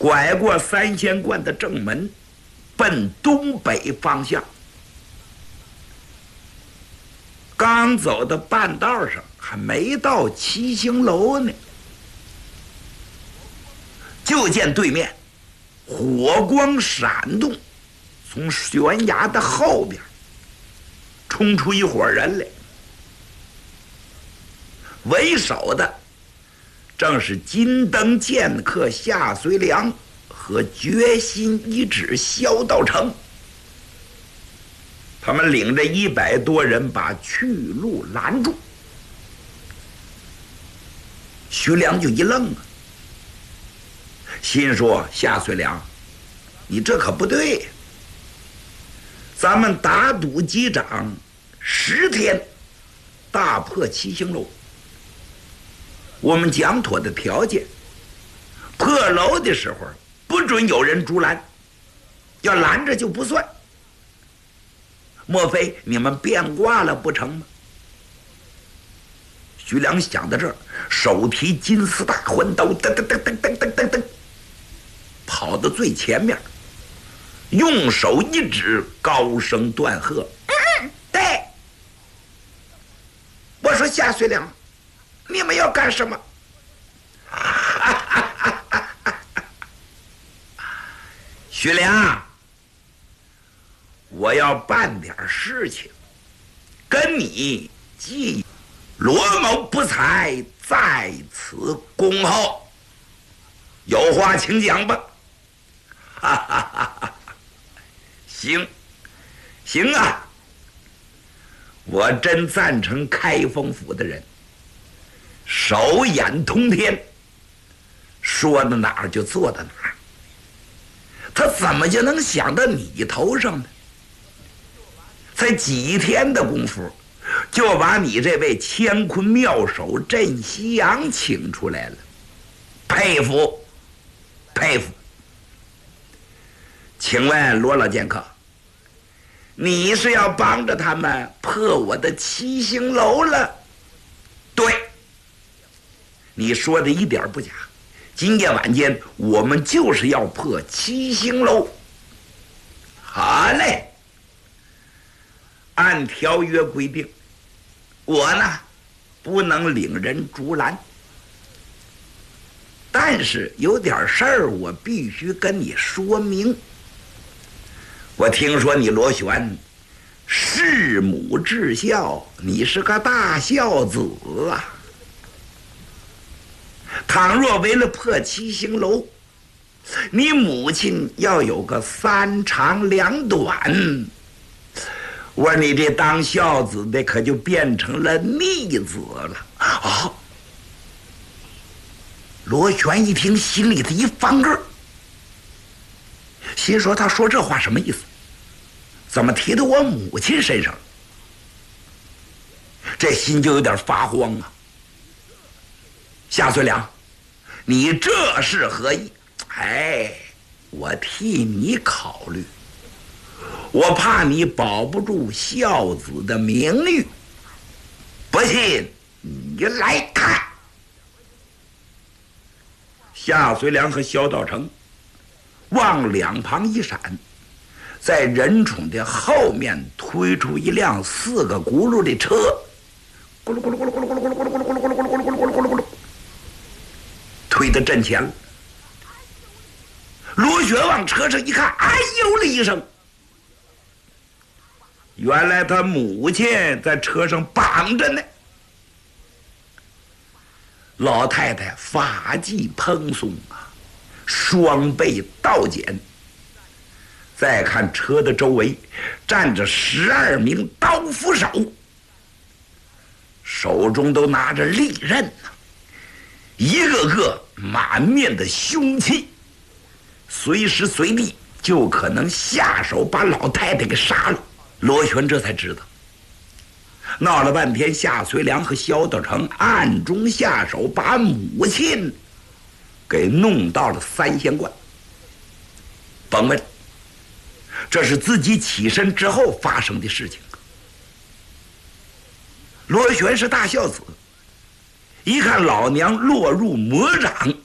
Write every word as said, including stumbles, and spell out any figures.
拐过三仙观的正门，奔东北方向。刚走到半道上，还没到七星楼呢，就见对面火光闪动，从悬崖的后边冲出一伙人来。为首的正是金灯剑客夏遂良和决心一指萧道成。他们领着一百多人把去路拦住。徐良就一愣啊，心说：夏遂良，你这可不对，咱们打赌击掌十天，大破七星楼。我们讲妥的条件，破楼的时候不准有人阻拦，要拦着就不算。莫非你们变卦了不成吗？徐良想到这儿，手提金丝大环刀，噔噔噔噔噔噔噔噔，跑到最前面，用手一指，高声断喝：“嗯，对，我说夏遂良，你们要干什么？”徐良，我要办点事情，跟你既罗某不才，在此恭候，有话请讲吧。哈哈哈哈！行，行啊，我真赞成开封府的人手眼通天，说到哪儿就做到哪儿。他怎么就能想到你头上呢？才几天的功夫，就把你这位乾坤妙手镇西洋请出来了，佩服，佩服。请问罗老剑客，你是要帮着他们破我的七星楼了？对，你说的一点不假。今夜晚间，我们就是要破七星楼。好嘞。按条约规定，我呢不能领人阻拦，但是有点事儿我必须跟你说明。我听说你罗旋弑母至孝，你是个大孝子啊。倘若为了破七星楼，你母亲要有个三长两短，我说你这当孝子的可就变成了逆子了啊！罗旋一听，心里的一翻个，心说他说这话什么意思？怎么提到我母亲身上？这心就有点发慌啊！夏遂良，你这是何意？哎，我替你考虑。我怕你保不住孝子的名誉，不信你来看。夏遂良和萧道成往两旁一闪，在任宠的后面推出一辆四个轱辘的车，咕噜咕噜咕噜咕噜咕噜咕噜咕噜咕噜咕噜咕噜咕噜咕噜咕噜咕噜，推到阵前了。罗旋往车上一看，哎呦了一声。原来他母亲在车上绑着呢。老太太发髻蓬松啊，双背倒剪。再看车的周围站着十二名刀斧手，手中都拿着利刃呢、啊，一个个满面的凶气，随时随地就可能下手把老太太给杀了。罗旋这才知道，闹了半天，夏遂良和萧道成暗中下手，把母亲给弄到了三仙观。甭问，这是自己起身之后发生的事情。罗旋是大孝子，一看老娘落入魔掌，